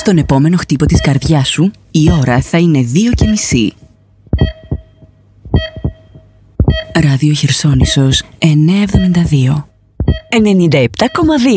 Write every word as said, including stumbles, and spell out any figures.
Στον επόμενο χτύπο της καρδιάς σου, η ώρα θα είναι δύο και μισή. Ράδιο Χερσόνησος εννιακόσια εβδομήντα δύο. ενενήντα επτά κόμμα δύο.